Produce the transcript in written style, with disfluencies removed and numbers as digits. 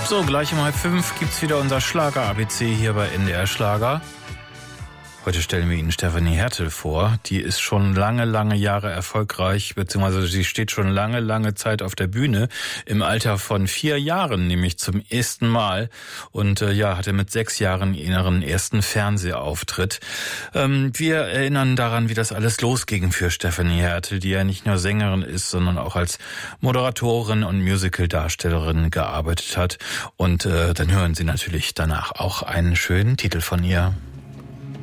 So, gleich um 4:30 gibt's wieder unser Schlager-ABC hier bei NDR Schlager. Heute stellen wir Ihnen Stefanie Hertel vor. Die ist schon lange Jahre erfolgreich, beziehungsweise sie steht schon lange Zeit auf der Bühne. Im Alter von 4 Jahren, nämlich zum ersten Mal. Und hatte mit 6 Jahren ihren ersten Fernsehauftritt. Wir erinnern daran, wie das alles losging für Stefanie Hertel, die ja nicht nur Sängerin ist, sondern auch als Moderatorin und Musical-Darstellerin gearbeitet hat. Und dann hören Sie natürlich danach auch einen schönen Titel von ihr.